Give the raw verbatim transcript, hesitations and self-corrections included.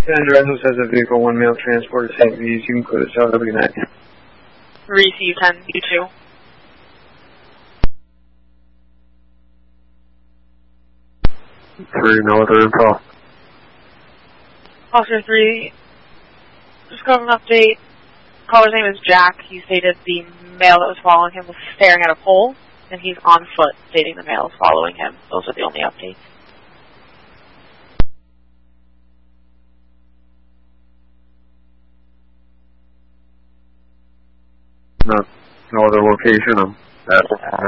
Sandra, who says a vehicle one male transport to Saint V's, you can clear this out. Have a good night. Receive ten, you two. Three, no other info. Officer three, just got an update. Caller's name is Jack. He stated the male that was following him was staring at a pole, and he's on foot, stating the male is following him. Those are the only updates. No, no other location. I'm at